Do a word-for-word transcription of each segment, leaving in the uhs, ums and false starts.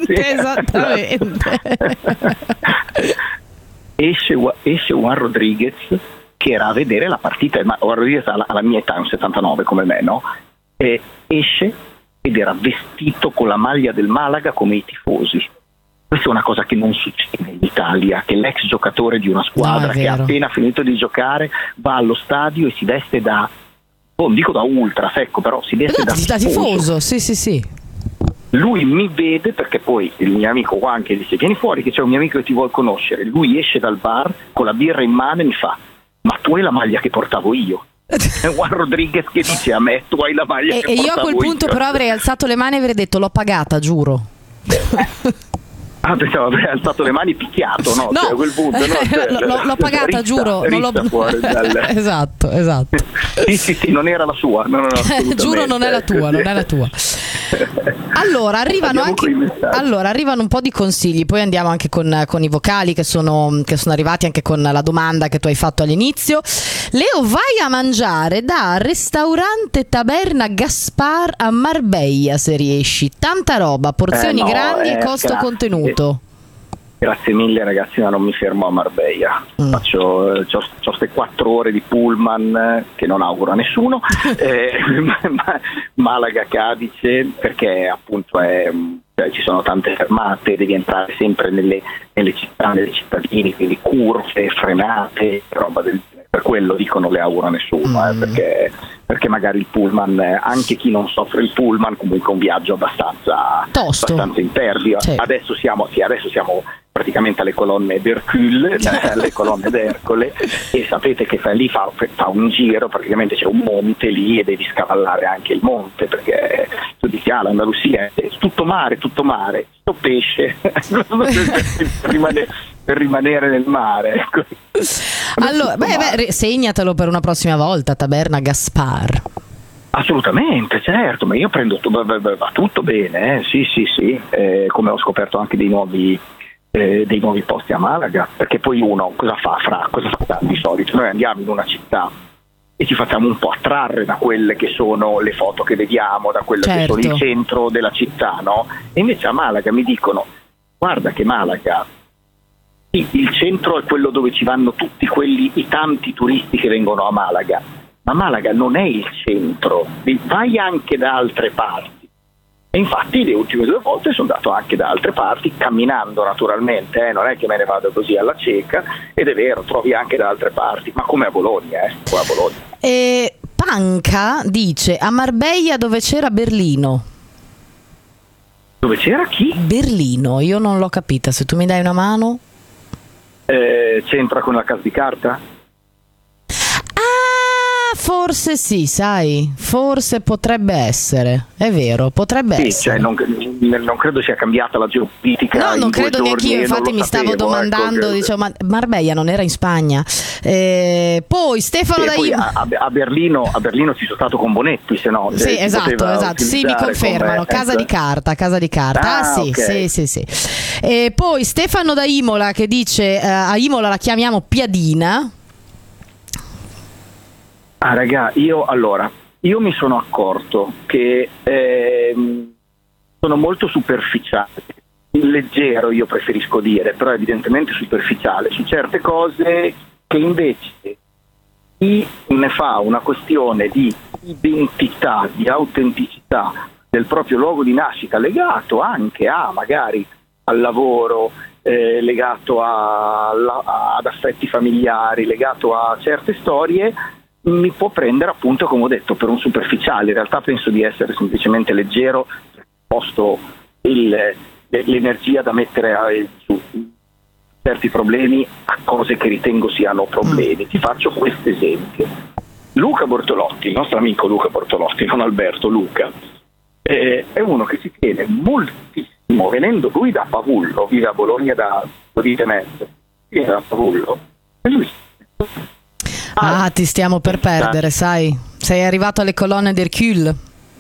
Sì. Esattamente. esce, esce Juan Rodriguez che era a vedere la partita, ma Juan Rodriguez alla, alla mia età, un settantanove come me, no? E esce ed era vestito con la maglia del Malaga come i tifosi. Questa è una cosa che non succede in Italia, che l'ex giocatore di una squadra no, che ha appena finito di giocare va allo stadio e si veste da, non dico da ultras, ecco, però si veste da, da, da tifoso. tifoso. Sì, sì, sì. Lui mi vede perché poi il mio amico Juan che dice vieni fuori che c'è un mio amico che ti vuol conoscere. Lui esce dal bar con la birra in mano e mi fa ma tu hai la maglia che portavo io. È Juan Rodriguez che dice a me tu hai la maglia e, che e portavo io. E io a quel punto però avrei alzato le mani e avrei detto l'ho pagata, giuro. Ah, pensavo avrei alzato le mani picchiato, no? No, cioè, a quel punto, no? Cioè, l- l- l'ho pagata, rissa, giuro. rissa non l'ho... fuori dal... esatto, esatto. Sì, sì, sì, non era la sua. No, no, no, giuro, non è la tua, non è la tua. Allora arrivano anche allora arrivano un po' di consigli, poi andiamo anche con, con i vocali che sono, che sono arrivati anche con la domanda che tu hai fatto all'inizio. Leo, vai a mangiare da ristorante Taberna Gaspar a Marbella se riesci, tanta roba, porzioni eh no, grandi eh, e costo grazie. contenuto. Grazie mille ragazzi, ma non mi fermo a Marbella. Mm. Faccio c'ho, c'ho queste quattro ore di pullman eh, che non auguro a nessuno. eh, ma, Malaga Cadice, perché appunto è, cioè, ci sono tante fermate, devi entrare sempre nelle, nelle città, nelle cittadine, quindi curve, frenate, roba del genere. Per quello dico non le auguro a nessuno, mm. eh, perché, perché magari il pullman, eh, anche chi non soffre il pullman, comunque un viaggio abbastanza, abbastanza impervio. Sì. Adesso siamo, sì, adesso siamo praticamente alle colonne d'Hercule, alle colonne d'Ercole, e sapete che fa, lì fa, fa un giro, praticamente c'è un monte lì e devi scavallare anche il monte, perché tu dici ah l'Andalusia è tutto mare, tutto mare, tutto pesce, per, rimanere, per rimanere nel mare, ecco. Allora, beh, beh, segnatelo per una prossima volta, Taberna Gaspar. Assolutamente, certo, ma io prendo va, va, va tutto bene, eh. sì sì sì, eh, come ho scoperto anche dei nuovi eh, dei nuovi posti a Malaga, perché poi uno cosa fa fra cosa fa di solito? Noi andiamo in una città e ci facciamo un po' attrarre da quelle che sono le foto che vediamo, da quello certo. che sono il centro della città, no? E invece a Malaga mi dicono guarda che Malaga sì, il centro è quello dove ci vanno tutti quelli, i tanti turisti che vengono a Malaga, ma Malaga non è il centro, vai anche da altre parti. E infatti le ultime due volte sono andato anche da altre parti, camminando naturalmente, eh, non è che me ne vado così alla cieca, ed è vero, trovi anche da altre parti, ma come a Bologna, eh, come a Bologna. E Panca dice a Marbella dove c'era Berlino. Dove c'era chi? Berlino, io non l'ho capita, se tu mi dai una mano. Eh, c'entra con la casa di carta? Ah, forse sì, sai, forse potrebbe essere, è vero, potrebbe sì, essere. Cioè non, non credo sia cambiata la geopolitica. No, non credo neanche io, infatti mi stavo sapevo, domandando, ecco, dicevo, ma Marbella non era in Spagna. Eh, poi Stefano da poi a, a, Berlino, a Berlino ci sono stato con Bonetti, se no. Sì, esatto, esatto, sì, mi confermano, casa di carta, casa di carta. Ah, ah sì, okay. sì, sì, sì. E poi Stefano da Imola che dice, eh, a Imola la chiamiamo Piadina. Ah, raga, io allora, io mi sono accorto che eh, sono molto superficiale, leggero io preferisco dire, però evidentemente superficiale su certe cose che invece chi ne fa una questione di identità, di autenticità del proprio luogo di nascita, legato anche a magari al lavoro, eh, legato a, a, ad affetti familiari, legato a certe storie, mi può prendere appunto, come ho detto, per un superficiale. In realtà penso di essere semplicemente leggero, posto il, l'energia da mettere a, su certi problemi a cose che ritengo siano problemi. Ti faccio questo esempio. Luca Bortolotti, il nostro amico Luca Bortolotti, non Alberto, Luca, eh, è uno che ci tiene moltissimo, venendo lui da Pavullo, vive a Bologna da due vite e mezzo, vive da Pavullo, e lui Ah, ti stiamo per perdere, sai? Sei arrivato alle colonne d'Hercule?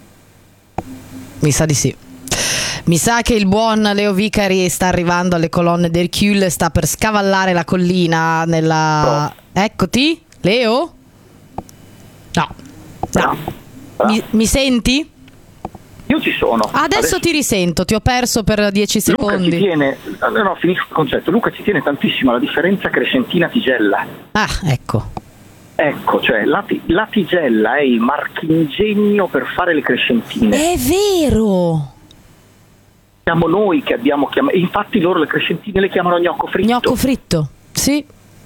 Mi sa di sì. Mi sa che il buon Leo Vicari sta arrivando alle colonne d'Hercule, sta per scavallare la collina nella... No. Eccoti, Leo? No. No. Mi, mi senti? Io ci sono. Adesso, Adesso ti risento, ti ho perso per dieci secondi. Luca ci tiene, no, finisco il concetto. Luca ci tiene tantissimo alla differenza Crescentina-Tigella. Ah, ecco. Ecco, cioè la, la Tigella è il marchingegno per fare le crescentine. È vero! Siamo noi che abbiamo chiamato, infatti loro le crescentine le chiamano gnocco fritto. Gnocco fritto, sì.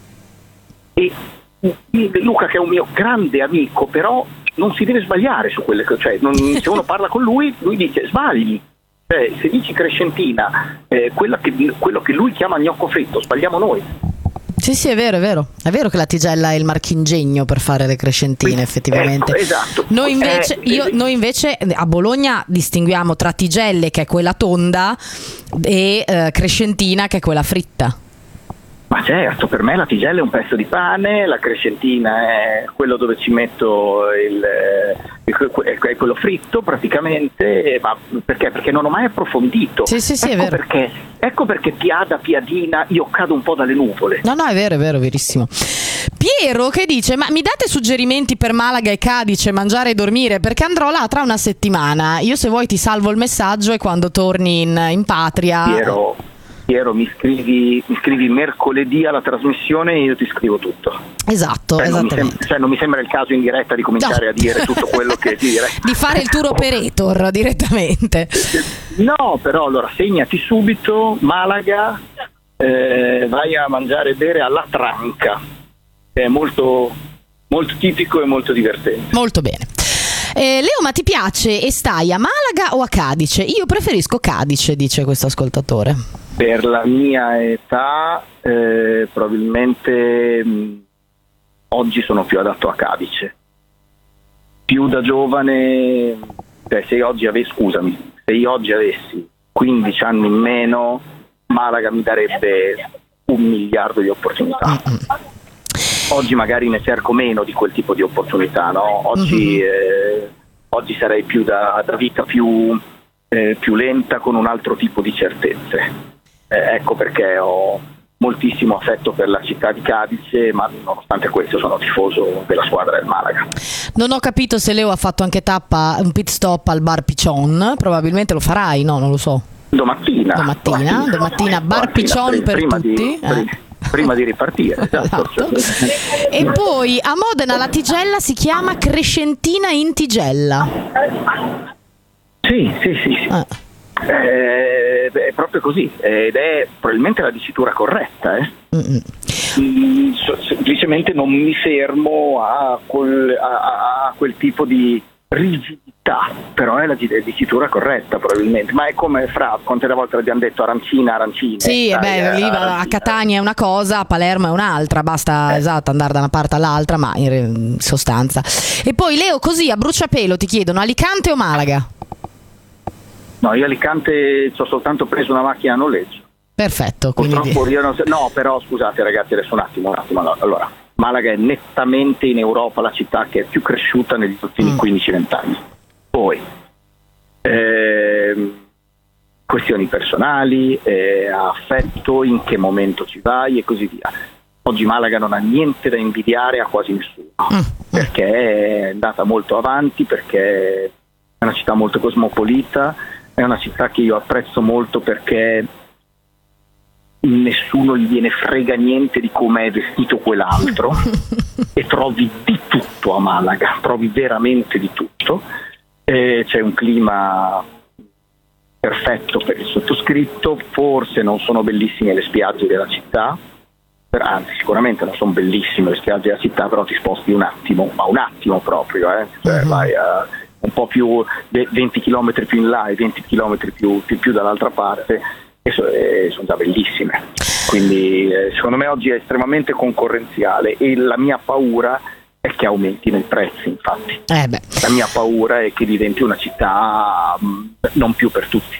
E Luca, che è un mio grande amico, però non si deve sbagliare su quelle cose, cioè non, se uno parla con lui, lui dice sbagli. Cioè, se dici crescentina, eh, quella che, quello che lui chiama gnocco fritto, sbagliamo noi. Sì, sì, è vero, è vero. È vero che la Tigella è il marchingegno per fare le crescentine, effettivamente. Ecco, esatto. Noi invece, eh, io, noi invece a Bologna distinguiamo tra tigelle, che è quella tonda, e eh, crescentina, che è quella fritta. Ma certo, per me la tigella è un pezzo di pane, la crescentina è quello dove ci metto il, è quello fritto praticamente, ma perché? Perché non ho mai approfondito. Sì, sì, sì, ecco è vero. Perché, ecco perché piada piadina io cado un po' dalle nuvole. No, no, è vero, è vero, verissimo. Piero che dice: ma mi date suggerimenti per Malaga e Cadice, mangiare e dormire, perché andrò là tra una settimana. Io se vuoi ti salvo il messaggio e quando torni in, in patria. Piero Piero, mi scrivi, mi scrivi mercoledì alla trasmissione e io ti scrivo tutto. Esatto, cioè, esattamente. Non mi, sem- cioè, non mi sembra il caso in diretta di cominciare no. a dire tutto quello che ti direi. Di fare il tour operator direttamente. No, però allora segnati subito Malaga, eh, vai a mangiare e bere alla Tranca. È molto, molto tipico e molto divertente. Molto bene. Eh, Leo, ma ti piace e stai a Malaga o a Cadice? Io preferisco Cadice, dice questo ascoltatore. Per la mia età eh, probabilmente mh, oggi sono più adatto a Cadice. Più da giovane, cioè se oggi avessi, scusami, se io oggi avessi quindici anni in meno, Malaga mi darebbe un miliardo di opportunità. Mm-hmm. Oggi magari ne cerco meno di quel tipo di opportunità, no? Oggi, mm-hmm. eh, oggi sarei più da, da vita più, eh, più lenta, con un altro tipo di certezze. Eh, ecco perché ho moltissimo affetto per la città di Cadice, ma nonostante questo sono tifoso della squadra del Malaga. Non ho capito se Leo ha fatto anche tappa, un pit stop al Bar Piccion, probabilmente lo farai, no? Non lo so. Domattina. Domattina, domattina, domattina Bar Piccion per prima tutti. Di, eh? Prima di ripartire, esatto. esatto. E poi a Modena la tigella si chiama Crescentina in Tigella. Sì, sì, sì, sì. Ah. Eh, è proprio così, ed è probabilmente la dicitura corretta, eh? Mm, semplicemente non mi fermo a quel, a, a quel tipo di rigidità, però è la dicitura corretta probabilmente, ma è come fra quante volte abbiamo detto arancina, arancina. Sì, e beh, lì a Catania è una cosa, a Palermo è un'altra, basta eh. esatto andare da una parte all'altra, ma in sostanza. E poi Leo, così a bruciapelo ti chiedono Alicante o Malaga? No, io a Alicante ci ho soltanto preso una macchina a noleggio. Perfetto. Purtroppo quindi... io non so... No, però scusate ragazzi, adesso un attimo, un attimo. Allora, Malaga è nettamente in Europa la città che è più cresciuta negli ultimi mm. quindici venti anni. Poi, ehm, questioni personali, eh, affetto, in che momento ci vai e così via. Oggi Malaga non ha niente da invidiare a quasi nessuno, mm. perché è andata molto avanti, perché è una città molto cosmopolita, è una città che io apprezzo molto perché nessuno gli viene frega niente di come è vestito quell'altro e trovi di tutto a Malaga, trovi veramente di tutto. E c'è un clima perfetto per il sottoscritto, forse non sono bellissime le spiagge della città, anzi sicuramente non sono bellissime le spiagge della città, però ti sposti un attimo, ma un attimo proprio, eh? Cioè, uh-huh. vai a un po' più venti chilometri più in là e venti chilometri più, più, più dall'altra parte, e so, eh, sono già bellissime. Quindi eh, secondo me oggi è estremamente concorrenziale e la mia paura è che aumentino i prezzi, infatti. Eh beh. La mia paura è che diventi una città mh, non più per tutti.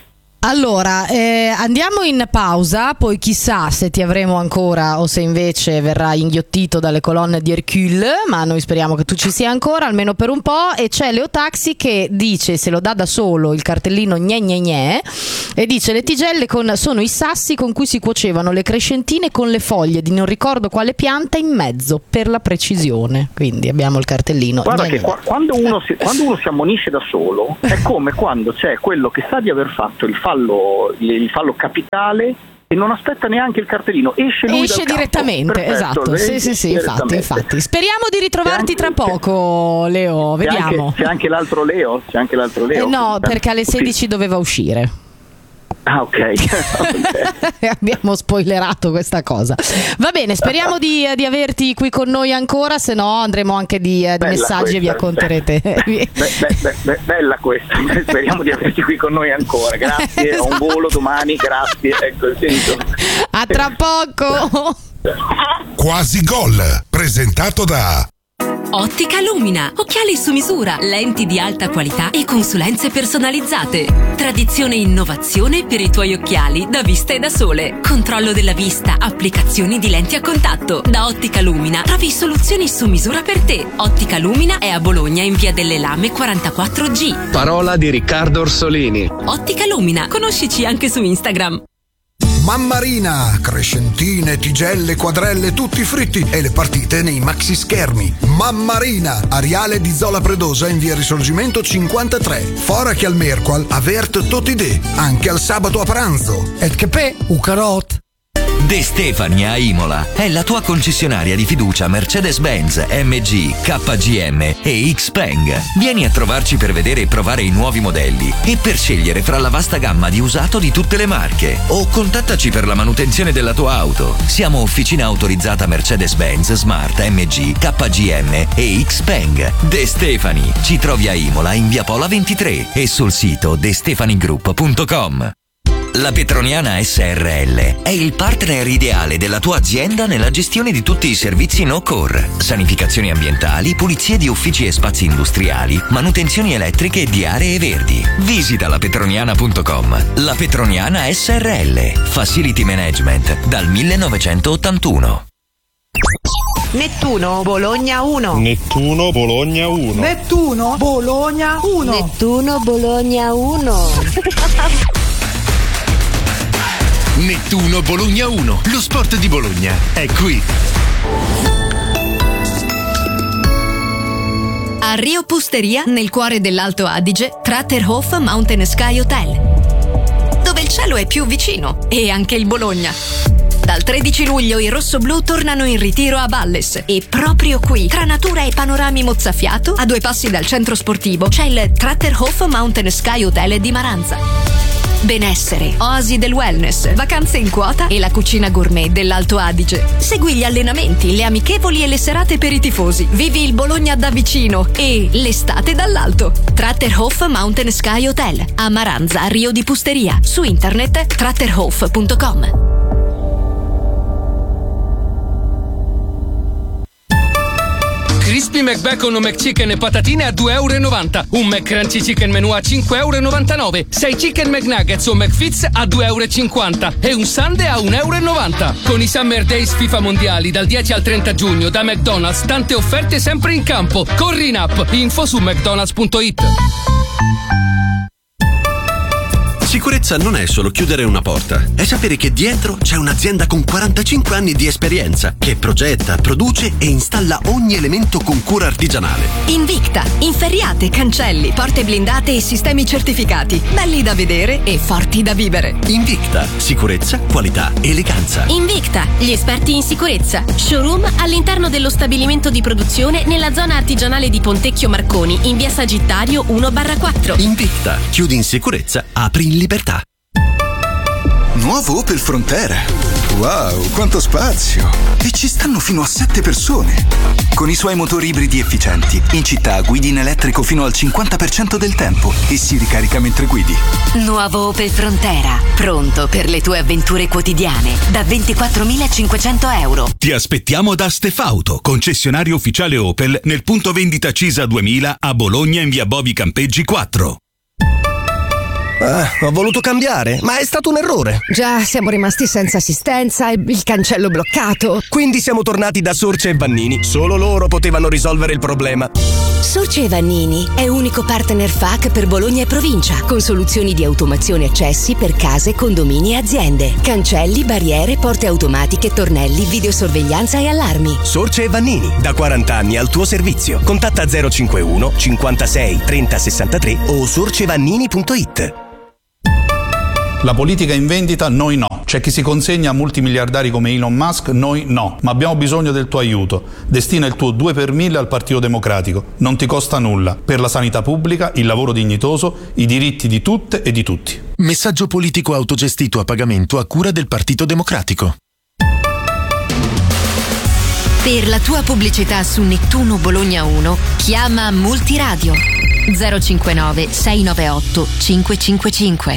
Allora, eh, andiamo in pausa, poi chissà se ti avremo ancora o se invece verrai inghiottito dalle colonne di Hercule, ma noi speriamo che tu ci sia ancora, almeno per un po'. E c'è Leo Taxi che dice, se lo dà da solo, il cartellino gne gne gne, e dice: le tigelle con, sono i sassi con cui si cuocevano le crescentine con le foglie di non ricordo quale pianta in mezzo, per la precisione. Quindi abbiamo il cartellino. Guarda gne che gne. qua, quando, uno si, quando uno si ammonisce da solo è come quando c'è quello che sa di aver fatto il fallo il fallo capitale e non aspetta neanche il cartellino, esce lui esce dal direttamente. Perfetto, Esatto, sì sì sì, infatti, infatti speriamo di ritrovarti anche, tra poco, Leo, c'è vediamo. Anche, c'è anche l'altro Leo c'è anche l'altro Leo Eh no, perché alle sedici sì. doveva uscire. Ah, ok. Okay. Abbiamo spoilerato questa cosa. Va bene, speriamo di, di averti qui con noi ancora, se no andremo anche di, di messaggi questa, e vi acconterete. Be, be, be, be, bella questa, speriamo di averti qui con noi ancora. Grazie, ho un volo domani, grazie. Ecco, sento. A tra poco. Quasi Gol, presentato da Ottica Lumina, occhiali su misura, lenti di alta qualità e consulenze personalizzate. Tradizione e innovazione per i tuoi occhiali da vista e da sole. Controllo della vista, applicazioni di lenti a contatto. Da Ottica Lumina trovi soluzioni su misura per te. Ottica Lumina è a Bologna in via delle Lame quarantaquattro G. Parola di Riccardo Orsolini. Ottica Lumina, conoscici anche su Instagram. Mammarina, crescentine, tigelle, quadrelle, tutti fritti e le partite nei maxi schermi. Mammarina, Ariale di Zola Predosa in via Risorgimento cinquantatré. Fora che al Merqual, avert tutti de, anche al sabato a pranzo. Et che pe, u carot. De Stefani a Imola è la tua concessionaria di fiducia Mercedes-Benz, M G, K G M e Xpeng. Vieni a trovarci per vedere e provare i nuovi modelli e per scegliere fra la vasta gamma di usato di tutte le marche. O contattaci per la manutenzione della tua auto. Siamo officina autorizzata Mercedes-Benz, Smart, M G, K G M e Xpeng. De Stefani. Ci trovi a Imola in via Pola ventitré e sul sito de stefani group punto com. La Petroniana S R L è il partner ideale della tua azienda nella gestione di tutti i servizi no-core, sanificazioni ambientali, pulizie di uffici e spazi industriali, manutenzioni elettriche e di aree verdi. Visita la petroniana punto com. La Petroniana S R L, Facility Management dal millenovecentottantuno. Nettuno Bologna uno. Nettuno Bologna uno. Nettuno Bologna uno. Nettuno Bologna uno. Nettuno Bologna uno, lo sport di Bologna è qui. A Rio Pusteria, nel cuore dell'Alto Adige, Tratterhof Mountain Sky Hotel, dove il cielo è più vicino e anche il Bologna. Dal tredici luglio i rossoblù tornano in ritiro a Valles e proprio qui, tra natura e panorami mozzafiato, a due passi dal centro sportivo, c'è il Tratterhof Mountain Sky Hotel di Maranza. Benessere, oasi del wellness, vacanze in quota e la cucina gourmet dell'Alto Adige. Segui gli allenamenti, le amichevoli e le serate per i tifosi. Vivi il Bologna da vicino e l'estate dall'alto. Tratterhof Mountain Sky Hotel a Maranza, Rio di Pusteria. Su internet tratterhof punto com. Crispy McBacon o McChicken e patatine a due e novanta euro. Un McCrunchy Chicken Menù a cinque e novantanove euro. sei Chicken McNuggets o McFits a due e cinquanta euro. E un Sundae a un e novanta euro. Con i Summer Days FIFA Mondiali dal dieci al trenta giugno da McDonald's, tante offerte sempre in campo. Corri in app. Info su mcdonalds punto it. Sicurezza non è solo chiudere una porta, è sapere che dietro c'è un'azienda con quarantacinque anni di esperienza che progetta, produce e installa ogni elemento con cura artigianale. Invicta, inferriate, cancelli, porte blindate e sistemi certificati, belli da vedere e forti da vivere. Invicta, sicurezza, qualità, eleganza. Invicta, gli esperti in sicurezza. Showroom all'interno dello stabilimento di produzione nella zona artigianale di Pontecchio Marconi, in via Sagittario uno barra quattro. Invicta, chiudi in sicurezza, apri in libertà. Nuovo Opel Frontera. Wow, quanto spazio! E ci stanno fino a sette persone. Con i suoi motori ibridi efficienti, in città guidi in elettrico fino al cinquanta per cento del tempo e si ricarica mentre guidi. Nuovo Opel Frontera, pronto per le tue avventure quotidiane, da ventiquattromilacinquecento euro. Ti aspettiamo da Stefauto, concessionario ufficiale Opel nel punto vendita Cisa duemila a Bologna in via Bovi Campeggi quattro. Eh, ho voluto cambiare, ma è stato un errore. Già, siamo rimasti senza assistenza e il cancello bloccato. Quindi siamo tornati da Sorce e Vannini. Solo loro potevano risolvere il problema. Sorce e Vannini è unico partner F A Q per Bologna e provincia, con soluzioni di automazione accessi per case, condomini e aziende. Cancelli, barriere, porte automatiche, tornelli, videosorveglianza e allarmi. Sorce e Vannini, da quaranta anni al tuo servizio. Contatta zero cinquantuno cinquantasei trenta sessantatré o sorcevannini punto it. La politica in vendita, noi no. C'è chi si consegna a multimiliardari come Elon Musk, noi no. Ma abbiamo bisogno del tuo aiuto. Destina il tuo due per mille al Partito Democratico. Non ti costa nulla. Per la sanità pubblica, il lavoro dignitoso, i diritti di tutte e di tutti. Messaggio politico autogestito a pagamento a cura del Partito Democratico. Per la tua pubblicità su Nettuno Bologna uno, chiama Multiradio zero cinquantanove sei novantaotto cinquecentocinquantacinque.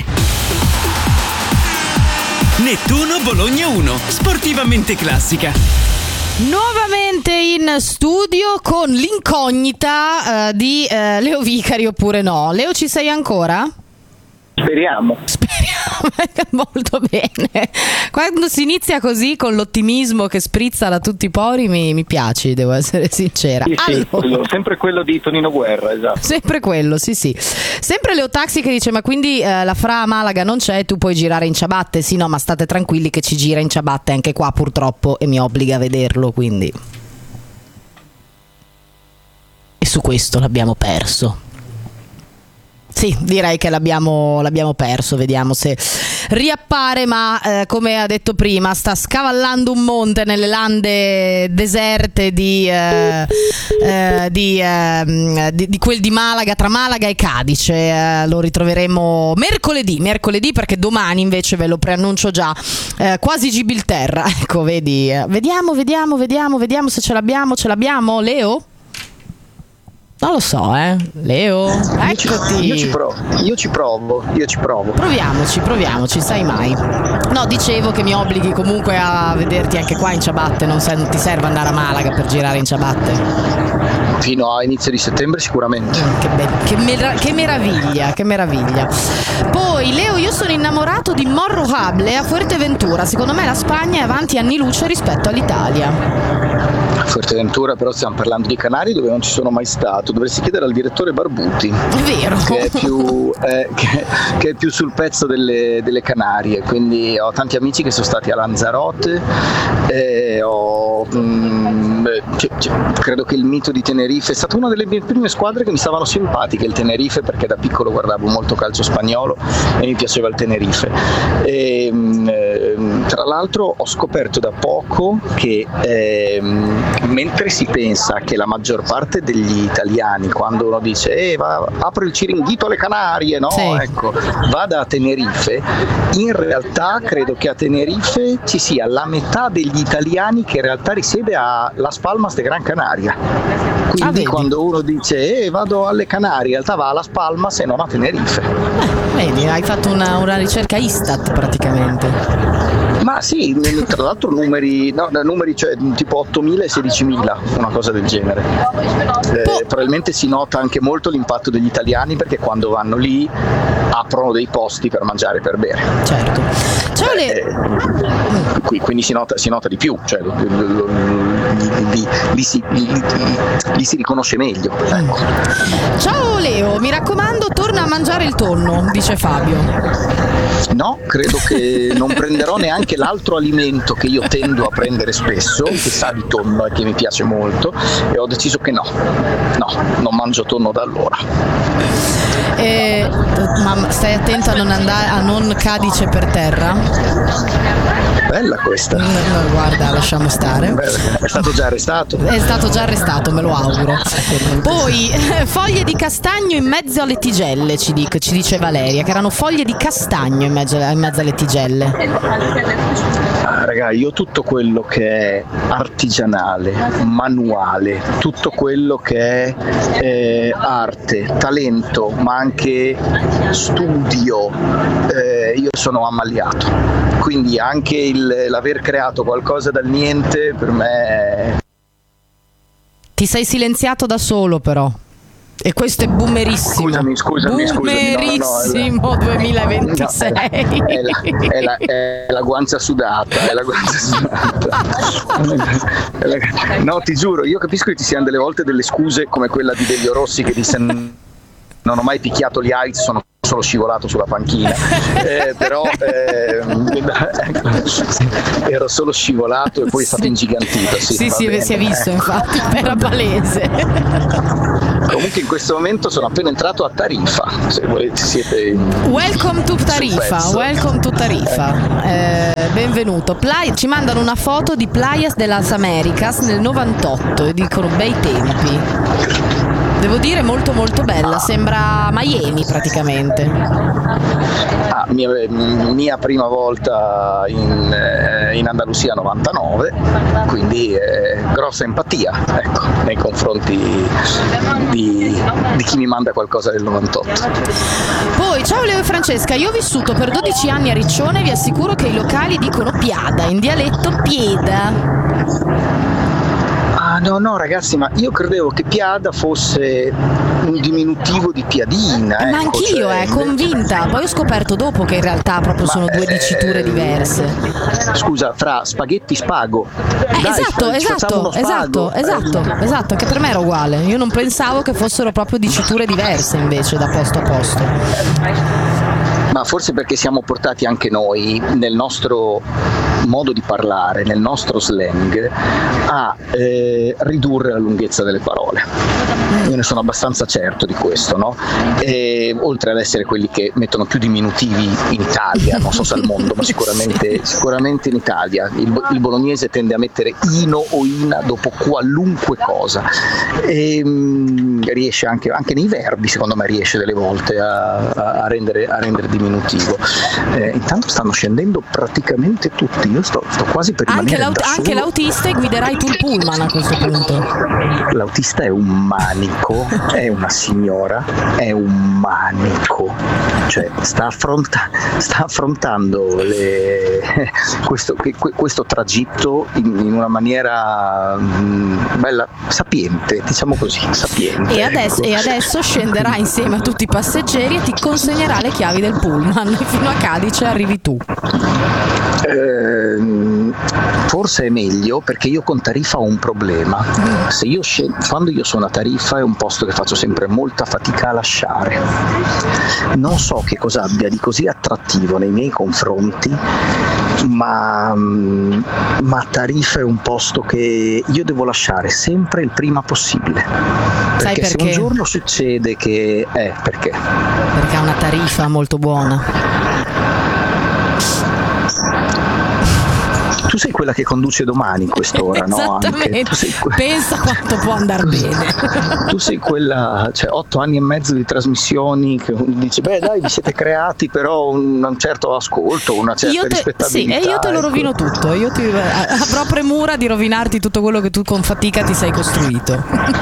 Nettuno Bologna uno, sportivamente classica. Nuovamente in studio con l'incognita uh, di uh, Leo Vicari oppure no. Leo, ci sei ancora? Speriamo. Speriamo, molto bene. Quando si inizia così con l'ottimismo che sprizza da tutti i pori mi, mi piace, devo essere sincera. Sì, sì, allora, quello, sempre quello di Tonino Guerra, esatto. Sempre quello, sì sì. Sempre Leo Taxi che dice: ma quindi eh, la Fra Malaga non c'è, tu puoi girare in ciabatte? Sì, no, ma state tranquilli che ci gira in ciabatte anche qua purtroppo e mi obbliga a vederlo, quindi. E su questo l'abbiamo perso. Sì, direi che l'abbiamo, l'abbiamo perso, vediamo se riappare, ma eh, come ha detto prima sta scavallando un monte nelle lande deserte di, eh, eh, di, eh, di, di quel di Malaga, tra Malaga e Cadice. Eh, lo ritroveremo mercoledì, mercoledì perché domani invece ve lo preannuncio già, eh, quasi Gibilterra, ecco, vedi, eh, vediamo, vediamo, vediamo, vediamo se ce l'abbiamo, ce l'abbiamo, Leo? Non lo so, eh. Leo, eccoti. Io ci provo, io ci provo, io ci provo. Proviamoci, proviamoci, sai mai. No, dicevo che mi obblighi comunque a vederti anche qua in ciabatte, non, se, non ti serve andare a Malaga per girare in ciabatte. Fino a inizio di settembre sicuramente. Che, be- che, mer- che meraviglia, che meraviglia. Poi Leo, io sono innamorato di Morro Hable a Fuerteventura. Secondo me la Spagna è avanti anni luce rispetto all'Italia. Fuerteventura, però stiamo parlando di Canarie dove non ci sono mai stato. Dovresti chiedere al direttore Barbuti, è vero, che è più, eh, che, che è più sul pezzo delle, delle Canarie. Quindi ho tanti amici che sono stati a Lanzarote, e ho, mh, c- c- credo che il mito di Tenerife è stata una delle mie prime squadre che mi stavano simpatiche, il Tenerife, perché da piccolo guardavo molto calcio spagnolo e mi piaceva il Tenerife. E, mh, tra l'altro ho scoperto da poco che eh, mentre si pensa che la maggior parte degli italiani, quando uno dice eh, va, apro il Ciringhito alle Canarie, no? Sì. Ecco, vada a Tenerife, in realtà credo che a Tenerife ci sia la metà degli italiani che in realtà risiede a Las Palmas de Gran Canaria. Quindi ah, quando uno dice eh, vado alle Canarie, in realtà va a Las Palmas e non a Tenerife. Eh, vedi, hai fatto una, una ricerca Istat praticamente. Ma sì, tra l'altro numeri, no, numeri cioè tipo ottomila e sedicimila, una cosa del genere. Eh, probabilmente si nota anche molto l'impatto degli italiani perché quando vanno lì aprono dei posti per mangiare e per bere. Certo. Ciao Le... eh, qui, quindi si nota, si nota di più, cioè lo, lo, lo, lì, lì, lì, si, lì, lì si riconosce meglio. Ecco. Ciao Leo, mi raccomando torna a mangiare il tonno, dice Fabio. No, credo che non prenderò neanche l'altro alimento che io tendo a prendere spesso, che sa di tonno e che mi piace molto, e ho deciso che no, no, non mangio tonno da allora. Eh, ma stai attento a non andare, a non Cadice per terra? Bella questa. No, no, guarda, lasciamo stare. Beh, è stato già arrestato. È stato già arrestato, me lo auguro. Poi foglie di castagno in mezzo alle tigelle, ci, dico, ci dice Valeria, che erano foglie di castagno in mezzo, in mezzo alle tigelle. Ah, raga, io tutto quello che è artigianale, manuale, tutto quello che è eh, arte, talento, ma anche studio, eh, io sono ammaliato. Quindi anche il, l'aver creato qualcosa dal niente per me è... Ti sei silenziato da solo però. E questo è boomerissimo. Scusami, scusami, boomerissimo no, no, no, duemilaventisei. No, è, è, la, è, la, è la guancia sudata, è la guancia sudata. No, ti giuro, io capisco che ci siano delle volte delle scuse come quella di Delio Rossi che disse non ho mai picchiato gli Heights, sono solo scivolato sulla panchina, eh, però eh, ero solo scivolato e poi è stato sì. ingigantito. Sì, sì, sì si è visto, ecco. Infatti, era palese. Comunque in questo momento sono appena entrato a Tarifa, se volete siete welcome to Tarifa, welcome to Tarifa. Eh, benvenuto. Play, ci mandano una foto di Playas de las Americas nel novantotto e dicono bei tempi. Devo dire molto molto bella, sembra Miami praticamente. Ah, mia, mia prima volta in, eh, in Andalusia novantanove, quindi eh, grossa empatia, ecco, nei confronti di, di chi mi manda qualcosa del novantotto. Poi, ciao Leo e Francesca, io ho vissuto per dodici anni a Riccione e vi assicuro che i locali dicono piada, in dialetto pieda. Ah, no, no, ragazzi, ma io credevo che piada fosse un diminutivo di piadina. Ma ecco, anch'io, cioè, eh, convinta. Poi ho scoperto dopo che in realtà proprio sono due diciture diverse. Scusa, fra spaghetti spago. Eh, Dai, esatto, esatto, esatto, esatto, esatto, anche per me era uguale. Io non pensavo che fossero proprio diciture diverse invece da posto a posto. Ma forse perché siamo portati anche noi nel nostro modo di parlare, nel nostro slang, a eh, ridurre la lunghezza delle parole. Io ne sono abbastanza certo di questo, no? E, oltre ad essere quelli che mettono più diminutivi in Italia, non so se al mondo, ma sicuramente, sicuramente in Italia. Il, il bolognese tende a mettere ino o ina dopo qualunque cosa. E, mh, riesce anche, anche nei verbi, secondo me, riesce delle volte a, a, rendere, a rendere diminutivo. Eh, intanto stanno scendendo praticamente tutti. Io sto, sto quasi per rimanere anche, da anche l'autista, e guiderai tu il pullman a questo punto. L'autista è un manico, è una signora, è un manico, cioè sta, affronta, sta affrontando le, questo, questo tragitto in, in una maniera mh, bella, sapiente, diciamo così, sapiente. E adesso, ecco. e adesso scenderà insieme a tutti i passeggeri e ti consegnerà le chiavi del pullman. Fino a Cadice arrivi tu. Eh, forse è meglio, perché io con Tarifa ho un problema. Se io scendo, quando io sono a Tarifa è un posto che faccio sempre molta fatica a lasciare. Non so che cosa abbia di così attrattivo nei miei confronti, ma, ma Tarifa è un posto che io devo lasciare sempre il prima possibile. Sai perché, perché? Se un giorno succede che eh, perché? Perché ha una tariffa molto buona. Tu sei quella che conduce domani in quest'ora, no? Anche. Tu sei que- Pensa quanto può andare bene. Tu sei quella, cioè otto anni e mezzo di trasmissioni che dici, beh dai, vi siete creati però un, un certo ascolto, una certa io te, rispettabilità. Sì, e io te lo rovino ecco. tutto, io ti, avrò premura di rovinarti tutto quello che tu con fatica ti sei costruito.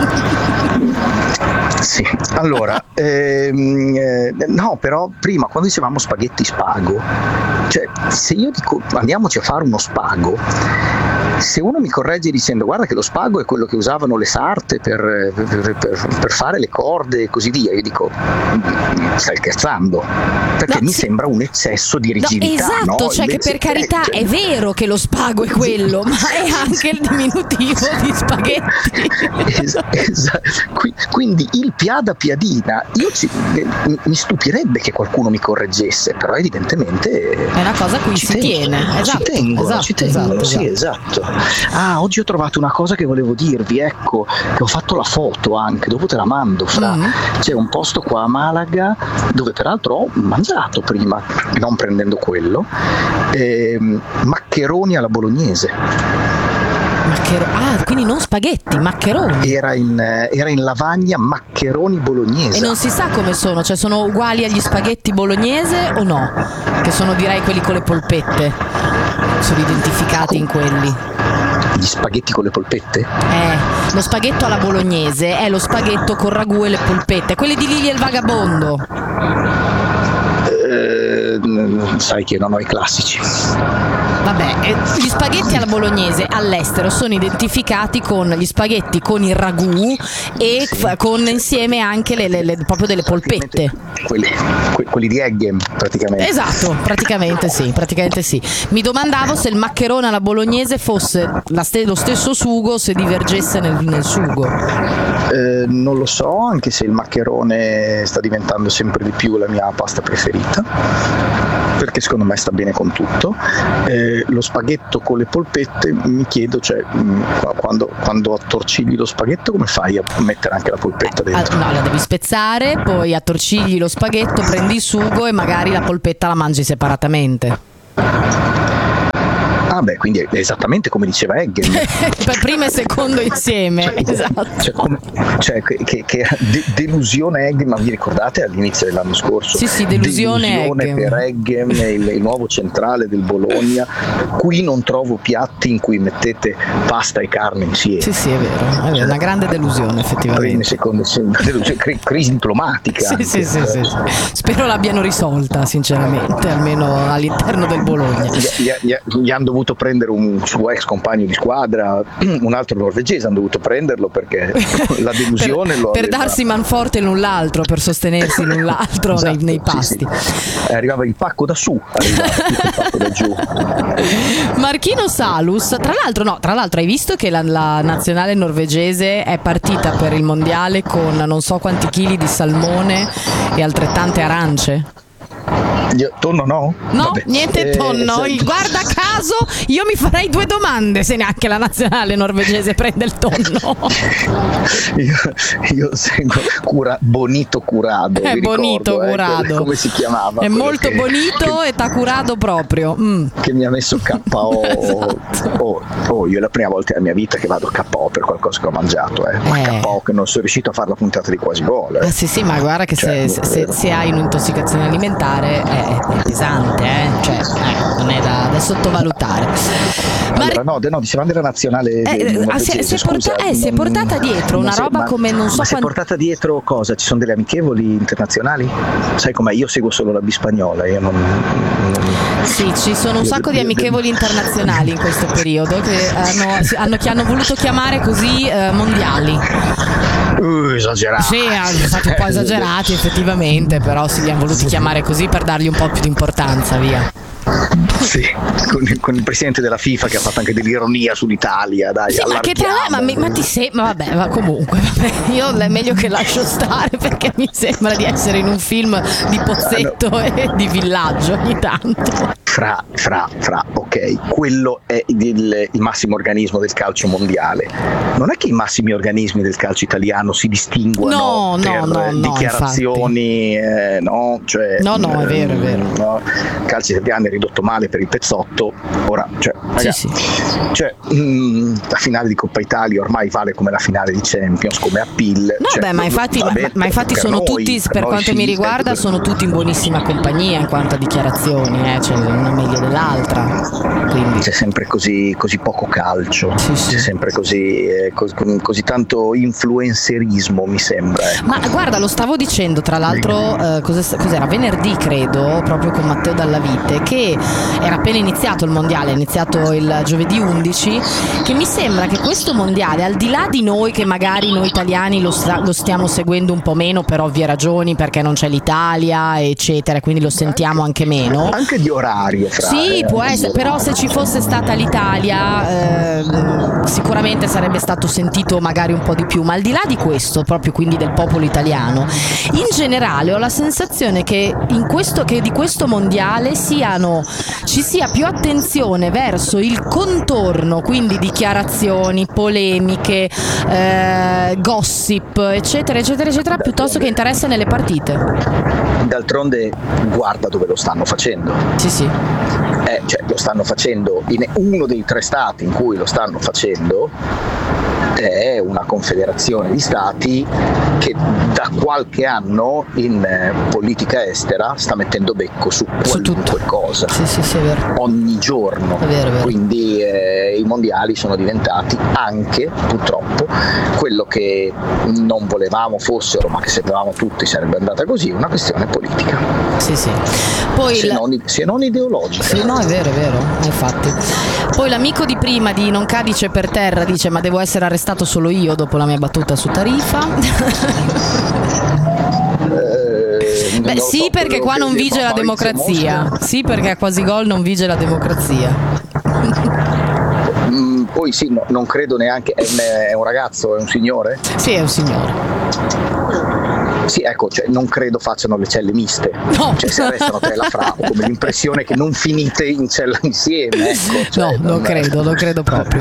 Sì, allora, ehm, eh, no, però prima quando dicevamo spaghetti spago, cioè se io dico andiamoci a fare uno spago, se uno mi corregge dicendo guarda che lo spago è quello che usavano le sarte per, per, per, per fare le corde e così via, io dico stai scherzando, perché no, mi sì. sembra un eccesso di rigidità. No, esatto, no? cioè Invece, che per carità cioè, è vero che lo spago è quello, ma è anche il diminutivo di spaghetti. Esa, esa, quindi il piada piadina, io ci, mi stupirebbe che qualcuno mi correggesse, però evidentemente è una cosa a cui si tengo, tiene. Esatto, ci tengo, esatto, ci tengo, esatto, sì, esatto. esatto. Ah, oggi ho trovato una cosa che volevo dirvi, ecco, che ho fatto la foto anche, dopo te la mando, fra. Mm. C'è un posto qua a Malaga dove peraltro ho mangiato prima, non prendendo quello, eh, maccheroni alla bolognese. Macchero- ah, quindi non spaghetti, maccheroni. Era in, era in lavagna maccheroni bolognese. E non si sa come sono, cioè sono uguali agli spaghetti bolognese o no? Che sono direi quelli con le polpette, sono identificati in quelli. Gli spaghetti con le polpette? Eh, lo spaghetto alla bolognese è lo spaghetto con ragù e le polpette, quelli di Lili e il Vagabondo. Eh, eh, sai che io non ho i classici. Vabbè, eh, gli spaghetti alla bolognese all'estero sono identificati con gli spaghetti con il ragù e sì, f- con insieme anche le, le, le, proprio delle polpette. Quelli, que- quelli di Eggem praticamente. Esatto, praticamente sì, praticamente sì. Mi domandavo se il maccherone alla bolognese fosse la ste- lo stesso sugo, se divergesse nel, nel sugo. Eh, non lo so, anche se il maccherone sta diventando sempre di più la mia pasta preferita, perché secondo me sta bene con tutto. Eh, lo spaghetto con le polpette, mi chiedo, cioè mh, quando, quando attorcigli lo spaghetto come fai a mettere anche la polpetta dentro? No, la devi spezzare, poi attorcigli lo spaghetto, prendi il sugo e magari la polpetta la mangi separatamente. Ah beh, quindi è esattamente come diceva Eggem. Per primo e secondo insieme, cioè, esatto. Cioè, come, cioè che, che de- delusione Eggem, ma vi ricordate all'inizio dell'anno scorso? Sì, sì, delusione, delusione Eggem. per Eggem, il, il nuovo centrale del Bologna. Qui non trovo piatti in cui mettete pasta e carne insieme. Sì, sì, è vero, è vero, una grande delusione effettivamente. Primi, secondi, una delusione, cri- crisi diplomatica. Sì, sì, sì, sì, sì. Spero l'abbiano risolta, sinceramente, almeno all'interno del Bologna. Gli, gli, gli hanno dovuto prendere un suo ex compagno di squadra, un altro norvegese, hanno dovuto prenderlo perché la delusione per, lo per aveva... darsi manforte l'un l'altro, per sostenersi l'un l'altro esatto, nei, nei pasti. Sì, sì. Arrivava il pacco da su, arrivava il pacco da giù. Marchino Salus, tra l'altro no, tra l'altro hai visto che la, la nazionale norvegese è partita per il mondiale con non so quanti chili di salmone e altrettante arance? Io, tonno no? No, Vabbè. niente tonno. Eh, Guarda caso, io mi farei due domande se neanche la nazionale norvegese prende il tonno. io, io seguo cura, Bonito Curado. È Bonito ricordo, Curado. Eh, come si chiamava? È molto che, bonito che, e t'ha curato proprio. Mm. Che mi ha messo K O. Esatto. Oh, oh, io è la prima volta nella mia vita che vado K O per qualcosa che ho mangiato. Eh. Ma eh. K O che non sono riuscito a fare la puntata di Quasi Gol. Eh. Ah, sì, sì, ma guarda che cioè, se, se, se hai un'intossicazione alimentare è, è pesante, eh? Cioè, eh, non è da, da sottovalutare. Allora, no, no, dicevamo della nazionale. Eh, ah, si, si, è porta, eh, si è portata dietro una roba ma, come non so ma quando... si è portata dietro cosa? Ci sono delle amichevoli internazionali? Sai com'è? Io seguo solo la bispagnola, io non, non... Sì, ci sono un sacco di amichevoli internazionali in questo periodo che hanno, hanno, che hanno voluto chiamare così eh, mondiali. Uh, esagerati. Sì, sono stati un po' esagerati effettivamente, però si li hanno voluti chiamare così per dargli un po' più di importanza, via. Sì, con, con il presidente della FIFA che ha fatto anche dell'ironia sull'Italia, dai. Sì, ma che tra ma, ma ti sembra, vabbè, ma comunque, vabbè, io è meglio che lascio stare perché mi sembra di essere in un film di Pozzetto no. e di Villaggio ogni tanto. Fra, fra, fra, ok, quello è il, il massimo organismo del calcio mondiale. Non è che i massimi organismi del calcio italiano si distinguono no, per no, no, dichiarazioni, no, eh, no, cioè, no, no, è vero, è vero. No, il calcio italiano è ridotto male per il pezzotto. Ora, cioè, ragazzi, sì, sì. cioè mh, la finale di Coppa Italia ormai vale come la finale di Champions, come appeal. No, cioè, beh, ma infatti, vabbè, ma, ma infatti sono noi, tutti, per, per quanto sì, mi riguarda, per... sono tutti in buonissima compagnia in quanto a dichiarazioni, eh, cioè una meglio dell'altra. Quindi. C'è sempre così, così poco calcio, sì, sì. c'è sempre così, eh, così, così tanto influencerismo, mi sembra. Eh. Ma guarda, lo stavo dicendo tra l'altro, eh, cos'era? Venerdì credo, proprio con Matteo Dallavite, che era appena iniziato il mondiale, è iniziato il giovedì undici, che mi sembra che questo mondiale, al di là di noi che magari noi italiani lo, sta, lo stiamo seguendo un po' meno per ovvie ragioni, perché non c'è l'Italia eccetera, quindi lo sentiamo anche meno, anche di orario fra, sì eh, può essere, però se ci fosse stata l'Italia eh, sicuramente sarebbe stato sentito magari un po' di più, ma al di là di questo, proprio quindi del popolo italiano in generale, ho la sensazione che in questo che di questo mondiale siano ci sia più attenzione verso il contorno, quindi dichiarazioni, polemiche, eh, gossip, eccetera, eccetera, eccetera, piuttosto che interesse nelle partite. D'altronde guarda dove lo stanno facendo. Sì, sì. Eh, cioè, lo stanno facendo in uno dei tre stati in cui lo stanno facendo. è una confederazione di stati che da qualche anno in politica estera sta mettendo becco su qualunque cosa, sì, sì, sì, è vero. ogni giorno, è vero, è vero. Quindi eh, i mondiali sono diventati anche purtroppo quello che non volevamo fossero, ma che sapevamo tutti sarebbe andata così, una questione politica, sì, sì. Poi se, la... non, se non ideologica. Sì, no, è vero, è vero, infatti. Poi l'amico di prima di Non cadice per terra dice: ma devo essere arrestato solo io dopo la mia battuta su Tarifa. eh, Beh sì, so, perché qua non vige la democrazia. Mosca. Sì, perché a quasi gol non vige la democrazia. mm, poi sì, no, non credo neanche. È, è un ragazzo, è un signore? Sì, è un signore. Sì, ecco, cioè, non credo facciano le celle miste, no. Cioè se restano te la fra, ho come l'impressione che non finite in cella insieme, ecco, cioè, no, non credo, non credo proprio.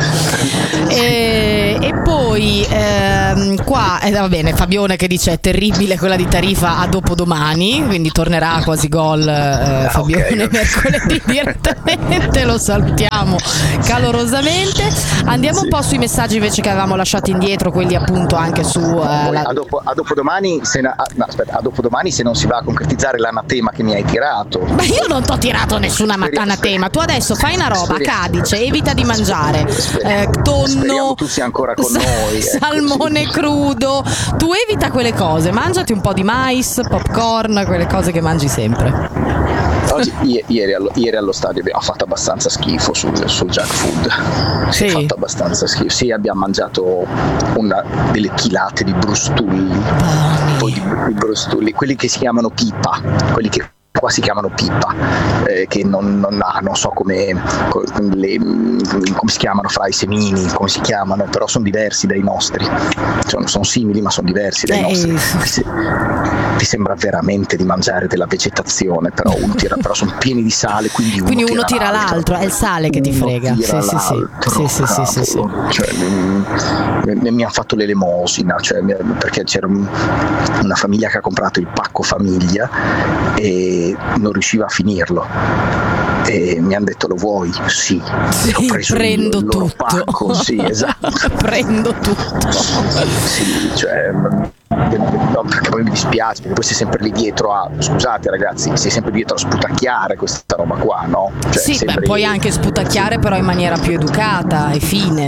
e, e poi ehm, qua eh, va bene, Fabione che dice: è terribile quella di Tarifa, a dopodomani, quindi tornerà a quasi gol eh, Fabione, okay, mercoledì direttamente, lo salutiamo calorosamente. Andiamo sì. un po' sui messaggi invece che avevamo lasciato indietro, quelli appunto anche su eh, la... a, dopo, a dopodomani se na- ah, no, aspetta, a dopodomani se non si va a concretizzare l'anatema che mi hai tirato. Ma io non t'ho tirato nessuna anatema. Tu adesso fai una roba, Cadice, evita di mangiare eh, tonno, tu sia ancora con sa- noi, ecco, salmone sì. crudo. Tu evita quelle cose, mangiati un po' di mais, popcorn, quelle cose che mangi sempre. Oggi, ieri, allo, ieri allo stadio abbiamo fatto abbastanza schifo sul, sul junk food. Sì. Si è fatto abbastanza schifo. Sì, abbiamo mangiato una, delle chilate di brustulli, oh, poi di, di brustulli, quelli che si chiamano pipa, quelli che qua si chiamano pipa, eh, che non, non, ah, non so come, le, come si chiamano fra i semini, come si chiamano, però sono diversi dai nostri, sono, sono simili ma sono diversi dai eh, nostri. Ti, ti sembra veramente di mangiare della vegetazione, però uno tira, però sono pieni di sale, quindi uno, quindi uno tira, tira l'altro. l'altro, è il sale che ti frega. Sì, sì, sì. Sì, sì, sì, sì. Cioè, mi, mi hanno fatto l'elemosina, cioè, perché c'era una famiglia che ha comprato il pacco famiglia e non riusciva a finirlo e mi hanno detto: lo vuoi? Sì, sì, ho preso prendo il tutto pacco, sì, esatto. prendo tutto sì, cioè no, perché poi mi dispiace, perché poi sei sempre lì dietro a, scusate ragazzi, sei sempre dietro a sputacchiare questa roba qua, no? Cioè, sì, sempre... beh, puoi anche sputacchiare, però in maniera più educata e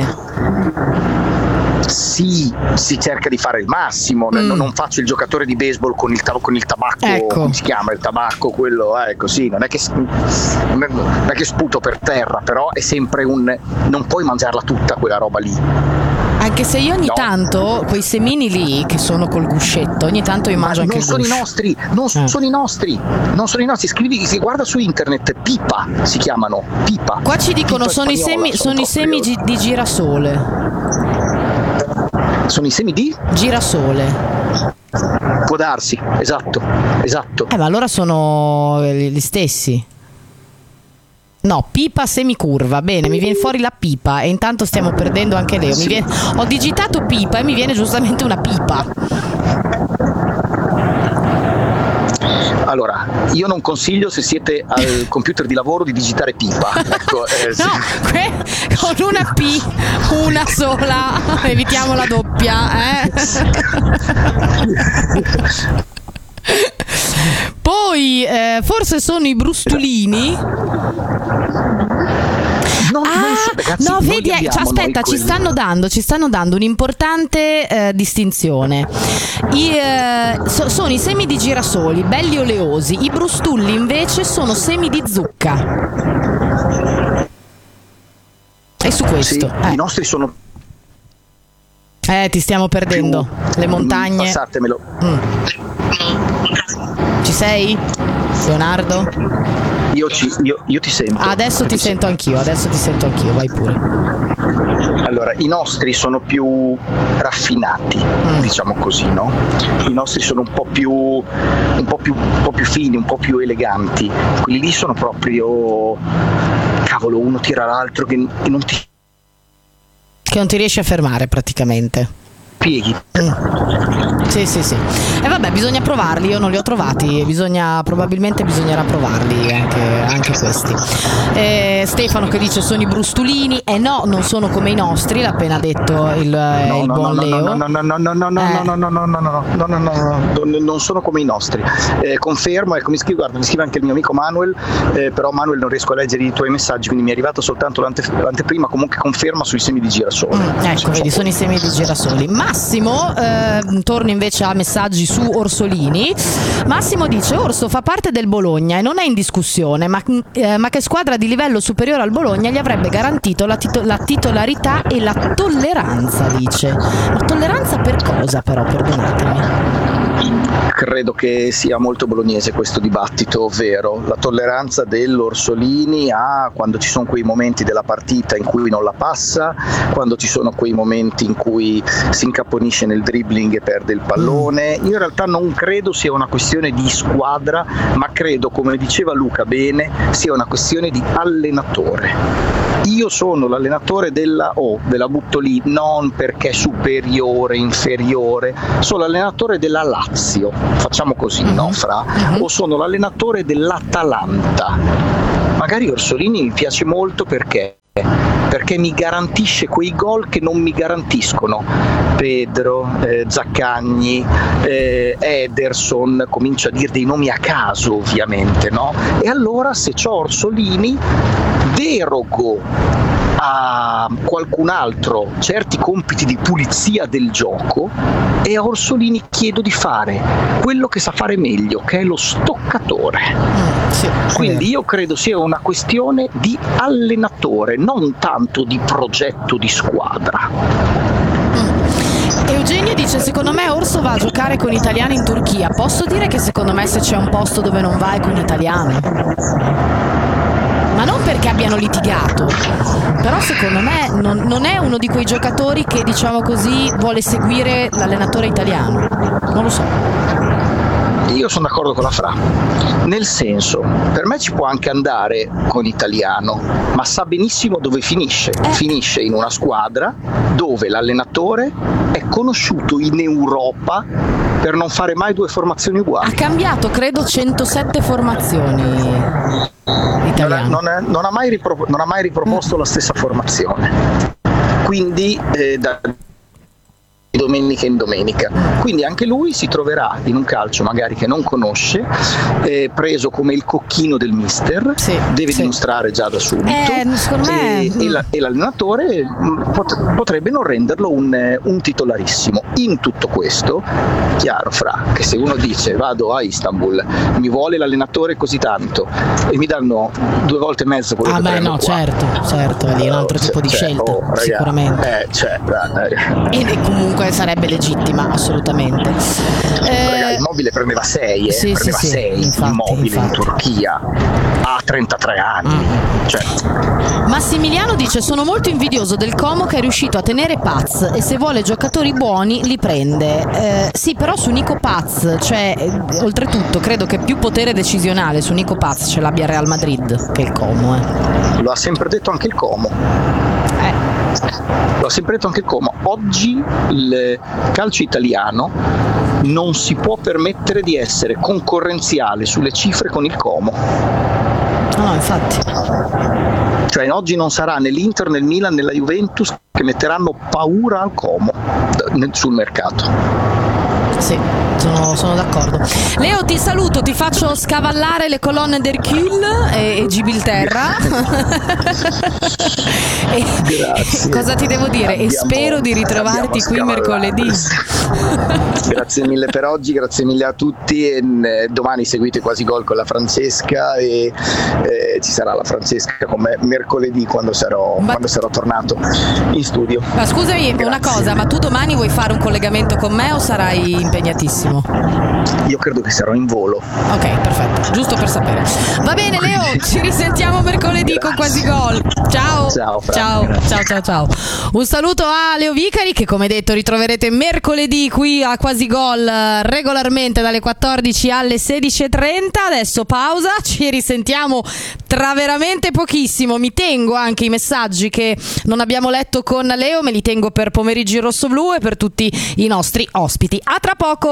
fine. Sì, si cerca di fare il massimo, mm. non, non faccio il giocatore di baseball con il, tab- con il tabacco, ecco. come si chiama il tabacco, quello, ecco, sì, non è che non è che sputo per terra, però è sempre un, non puoi mangiarla tutta quella roba lì. Anche se io ogni no. tanto quei semini lì che sono col guscetto, ogni tanto io mangio Ma anche non il sono guscio. i nostri, non eh. sono i nostri, non sono i nostri, scrivi, si guarda su internet, pipa si chiamano, pipa. Qua ci dicono sono i semi, sono, sono i semi gi- di girasole. Sono i semi di? Girasole. Può darsi, esatto, esatto. Eh, ma allora sono gli stessi. No, pipa semicurva. Bene, mi viene fuori la pipa e intanto stiamo perdendo anche Leo. Mi viene... Ho digitato pipa e mi viene giustamente una pipa. Allora, io non consiglio, se siete al computer di lavoro, di digitare pipa. Ecco, eh, no, que- con una P, una sola, evitiamo la doppia. Eh? Poi, eh, forse sono i brustolini. No, ah, so, ragazzi, no, vedi, eh, cioè, aspetta, ci stanno dando, ci stanno dando un'importante eh, distinzione. I, eh, so, sono i semi di girasoli, belli oleosi. I brustulli invece sono semi di zucca. E su questo, sì, eh. i nostri sono. Eh, ti stiamo perdendo. Più, le montagne. Passatemelo. Mm. Ci sei, Leonardo? Io, ci, io, io ti sento. Adesso ti, ti sento anch'io, adesso ti sento anch'io, vai pure. Allora, i nostri sono più raffinati, mm. diciamo così, no? I nostri sono un po' più un po' più un po' più fini, un po' più eleganti. Quelli lì sono proprio, cavolo, uno tira l'altro che, che non ti che non ti riesci a fermare praticamente. spieghi. Mm. Sì, sì, sì. E vabbè, bisogna provarli, io non li ho trovati, bisogna, probabilmente bisognerà provarli anche, anche questi. Eh, Stefano che dice sono i brustolini, e eh no, non sono come i nostri, l'ha appena detto il, no, il no, buon no, Leo. No, no, no, no, no, no, no, eh. no, no, no, no, no, no, no, no, no, no, non sono come i nostri. Eh, confermo, ecco, mi scrive, guarda, mi scrive anche il mio amico Manuel, eh, però Manuel non riesco a leggere i tuoi messaggi, quindi mi è arrivato soltanto l'ante, l'anteprima, comunque conferma sui semi di girasole. Mm, ecco, vedi, sono i semi di girasoli. Massimo, eh, torno invece a messaggi su Orsolini. Massimo dice: Orso fa parte del Bologna e non è in discussione, ma, eh, ma che squadra di livello superiore al Bologna gli avrebbe garantito la, tito- la titolarità e la tolleranza, dice. Ma tolleranza per cosa però, perdonatemi? Credo che sia molto bolognese questo dibattito, ovvero la tolleranza dell'Orsolini a quando ci sono quei momenti della partita in cui non la passa, quando ci sono quei momenti in cui si incaponisce nel dribbling e perde il pallone. Io in realtà non credo sia una questione di squadra, ma credo, come diceva Luca bene, sia una questione di allenatore. Io sono l'allenatore della O, ve la butto lì, non perché superiore, inferiore, sono l'allenatore della Lazio, facciamo così, no Fra? O sono l'allenatore dell'Atalanta. Magari Orsolini mi piace molto perché perché mi garantisce quei gol che non mi garantiscono Pedro, eh, Zaccagni, eh, Ederson, comincio a dire dei nomi a caso ovviamente, no? E allora se c'ho Orsolini derogo a qualcun altro certi compiti di pulizia del gioco e a Orsolini chiedo di fare quello che sa fare meglio, che è lo stoccatore. Mm, sì, quindi io credo sia una questione di allenatore, non tanto di progetto di squadra. Eugenio dice: secondo me Orso va a giocare con italiani in Turchia. Posso dire che secondo me se c'è un posto dove non vai con italiani, ma non perché abbiano litigato, però secondo me non, non è uno di quei giocatori che, diciamo così, vuole seguire l'allenatore italiano. Non lo so. Io sono d'accordo con la Fra, nel senso, per me ci può anche andare con italiano, ma sa benissimo dove finisce. Finisce in una squadra dove l'allenatore è conosciuto in Europa per non fare mai due formazioni uguali. Ha cambiato, credo, centosette formazioni. Non ha, non, è, non, ha mai ripro, non ha mai riproposto mm. la stessa formazione. Quindi eh, da domenica in domenica, quindi anche lui si troverà in un calcio magari che non conosce, eh, preso come il cocchino del mister, sì, deve sì. dimostrare già da subito, eh, me... e, e, la, e l'allenatore pot- potrebbe non renderlo un, un titolarissimo. In tutto questo, chiaro Fra, che se uno dice vado a Istanbul, mi vuole l'allenatore così tanto e mi danno due volte e mezzo quello ah che beh no qua. certo certo è lì un altro oh, tipo di cioè, scelta oh, ragazzi, sicuramente eh, cioè, eh, e comunque sarebbe legittima assolutamente. Eh, Raga, Immobile prendeva sei, eh, sì, prendeva sì, sei sì, infatti, Immobile infatti. in Turchia a trentatré anni. Mm. Cioè. Massimiliano dice: sono molto invidioso del Como che è riuscito a tenere Paz e se vuole giocatori buoni li prende. Eh, sì, però su Nico Paz, cioè eh, oltretutto credo che più potere decisionale su Nico Paz ce l'abbia Real Madrid che il Como. Eh. Lo ha sempre detto anche il Como. Eh. L'ho sempre detto anche il Como. Oggi il calcio italiano non si può permettere di essere concorrenziale sulle cifre con il Como. No, infatti. Cioè oggi non sarà né l'Inter, né il Milan, né la Juventus che metteranno paura al Como sul mercato. Sì, sono, sono d'accordo. Leo, ti saluto, ti faccio scavallare le colonne d'Hercule e, e Gibilterra. e, Grazie. Cosa ti devo dire? Abbiamo, e spero di ritrovarti qui mercoledì. Grazie mille per oggi, grazie mille a tutti. E, eh, domani seguite Quasi Gol con la Francesca e eh, ci sarà la Francesca con me mercoledì quando sarò, ma, quando sarò tornato in studio. Ma scusami, grazie. Una cosa, ma tu domani vuoi fare un collegamento con me o sarai impegnatissimo? prestissimo. Io credo che sarò in volo. Ok, perfetto, giusto per sapere. Va bene Leo, ci risentiamo mercoledì con Quasi Gol. Ciao. Ciao, Fran, ciao, ciao, ciao, ciao. Un saluto a Leo Vicari, che come detto ritroverete mercoledì qui a Quasi Gol regolarmente dalle quattordici alle sedici e trenta. Adesso pausa, ci risentiamo tra veramente pochissimo. Mi tengo anche i messaggi che non abbiamo letto con Leo, me li tengo per Pomeriggi Rossoblu e per tutti i nostri ospiti. A tra poco.